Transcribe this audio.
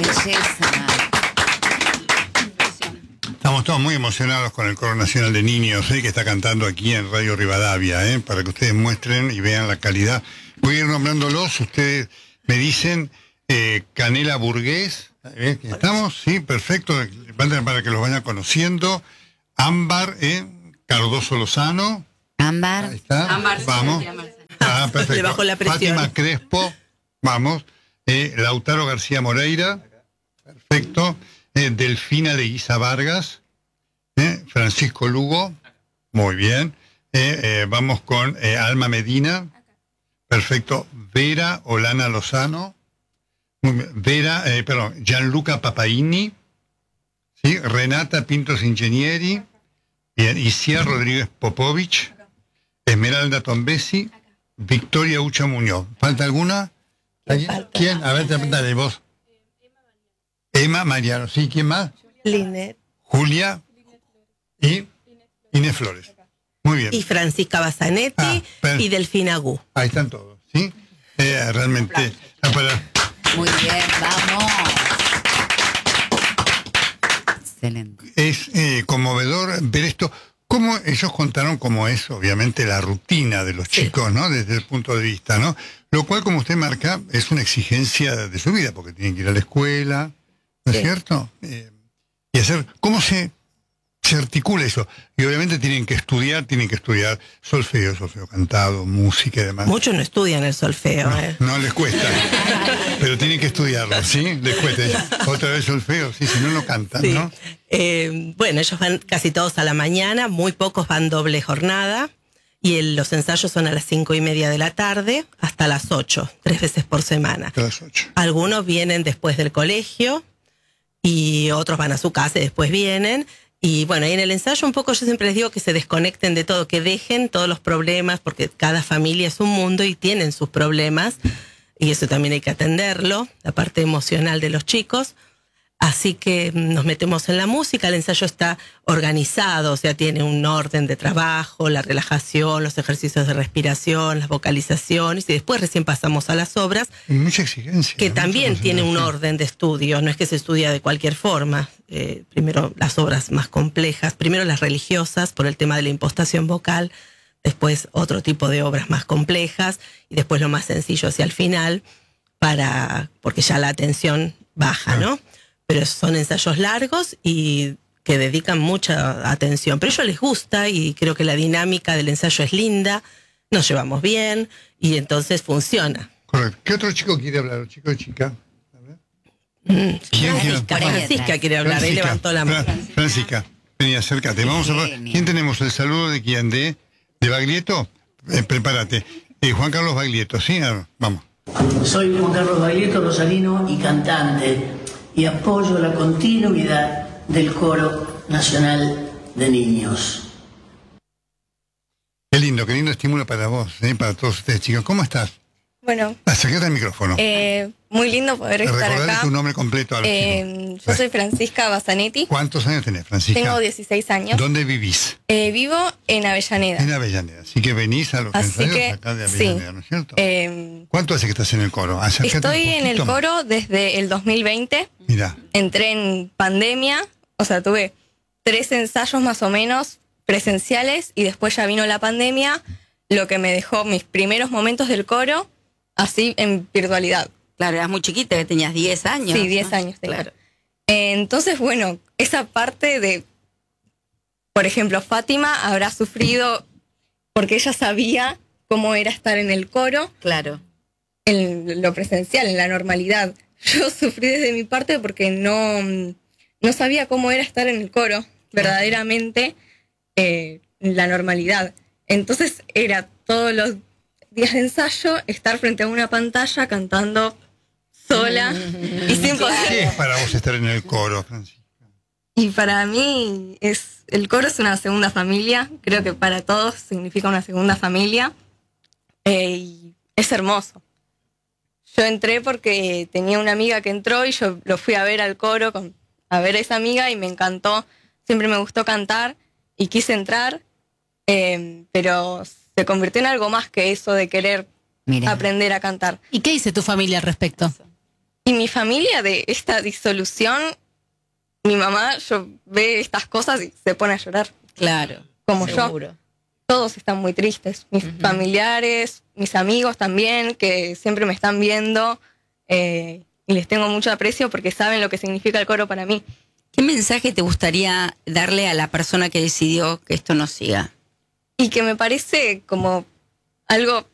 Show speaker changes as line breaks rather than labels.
belleza.
Estamos todos muy emocionados con el Coro Nacional de Niños, que está cantando aquí en Radio Rivadavia, para que ustedes muestren y vean la calidad. Voy a ir nombrándolos, ustedes me dicen Canela Burgués, ¿estamos? Sí, perfecto, para que los vayan conociendo. Ámbar, Cardoso Lozano.
Ámbar.
Ahí está,
Ámbar,
vamos. Perfecto.
Le bajó la presión.
Fátima Crespo, vamos. Lautaro García Moreira, perfecto. Delfina Leguiza Vargas, Francisco Lugo, muy bien. Vamos con Alma Medina, perfecto. Vera Olana Lozano, muy bien. Gianluca Papaini, ¿sí? Renata Pintos Ingenieri, bien. Isia Rodríguez Popovich, Esmeralda Tombesi, Victoria Ucha Muñoz. ¿Falta alguna? ¿Quién? A ver, dale vos. Emma Mariano, ¿sí? ¿Quién más?
Linet.
Julia y Inés Flores. Muy bien.
Y Francisca Basanetti y Delfina Gu.
Ahí están todos, ¿sí? Realmente.
Muy bien, vamos. Excelente.
Es conmovedor ver esto. Cómo ellos contaron cómo es, obviamente, la rutina de los chicos, ¿no? Desde el punto de vista, ¿no? Lo cual, como usted marca, es una exigencia de su vida, porque tienen que ir a la escuela, ¿no es cierto? Y hacer, ¿cómo se articula eso? Y obviamente tienen que estudiar solfeo cantado, música y demás.
Muchos no estudian el solfeo.
No les cuesta, pero tienen que estudiarlo, ¿sí? Les cuesta. Otra vez solfeo, sí, si no, no cantan,
Sí.
¿no?
Bueno, ellos van casi todos a la mañana, muy pocos van doble jornada, y los ensayos son a las 5:30 de la tarde hasta las 8, 3 veces por semana.
Hasta las 8.
Algunos vienen después del colegio, y otros van a su casa y después vienen. Y bueno, ahí en el ensayo un poco yo siempre les digo que se desconecten de todo, que dejen todos los problemas, porque cada familia es un mundo y tienen sus problemas, y eso también hay que atenderlo, la parte emocional de los chicos. Así que nos metemos en la música, el ensayo está organizado, o sea, tiene un orden de trabajo, la relajación, los ejercicios de respiración, las vocalizaciones, y después recién pasamos a las obras.
Y mucha exigencia.
Que también tiene un orden de estudio, no es que se estudia de cualquier forma. Primero las obras más complejas, primero las religiosas por el tema de la impostación vocal, después otro tipo de obras más complejas, y después lo más sencillo hacia el final, porque ya la atención baja, ¿no? Pero son ensayos largos y que dedican mucha atención. Pero a ellos les gusta y creo que la dinámica del ensayo es linda, nos llevamos bien y entonces funciona.
Correcto. ¿Qué otro chico quiere hablar? ¿Chico o chica? A ver.
Francisca quiere hablar, ahí levantó la mano.
Francisca, vení, acércate. Vamos a ver. ¿Quién tenemos? ¿El saludo de quién? ¿De Baglietto? Prepárate. Juan Carlos Baglietto, ¿sí? Vamos.
Soy Juan Carlos Baglietto, rosarino y cantante, y apoyo la continuidad del Coro Nacional de Niños.
Qué lindo estímulo para vos, para todos ustedes, chicos. ¿Cómo estás?
Bueno,
Acércate al micrófono.
muy lindo poder estar
Recordale
acá.
tu nombre completo a los chicos.
Yo soy Francisca Basanetti.
¿Cuántos años tenés, Francisca?
Tengo 16 años.
¿Dónde vivís?
Vivo en Avellaneda.
En Avellaneda. Así que venís a los ensayos acá de Avellaneda,
sí.
¿no es cierto? ¿Cuánto hace que estás en el coro? Acércate
Estoy
un
en el
poquito
coro desde el 2020.
Mirá.
Entré en pandemia, o sea, tuve 3 ensayos más o menos presenciales y después ya vino la pandemia, lo que me dejó mis primeros momentos del coro así en virtualidad.
Claro, eras muy chiquita, que tenías 10 años.
Sí, 10 años tengo.
Claro.
Entonces, bueno, esa parte de, por ejemplo, Fátima habrá sufrido porque ella sabía cómo era estar en el coro.
Claro.
En lo presencial, en la normalidad. Yo sufrí desde mi parte porque no sabía cómo era estar en el coro, verdaderamente, la normalidad. Entonces era todos los días de ensayo estar frente a una pantalla cantando sola y sin poder.
¿Qué es para vos estar en el coro, Francisca?
Y para mí el coro es una segunda familia, creo que para todos significa una segunda familia, y es hermoso. Yo entré porque tenía una amiga que entró y yo lo fui a ver al coro, a ver a esa amiga, y me encantó. Siempre me gustó cantar y quise entrar, pero se convirtió en algo más que eso de querer aprender a cantar.
¿Y qué dice tu familia al respecto?
Y mi familia de esta disolución, mi mamá ve estas cosas y se pone a llorar.
Claro.
Como
seguro.
yo. Todos están muy tristes. Mis familiares, mis amigos también, que siempre me están viendo. Y les tengo mucho aprecio porque saben lo que significa el coro para mí.
¿Qué mensaje te gustaría darle a la persona que decidió que esto no siga?
Y que me parece como algo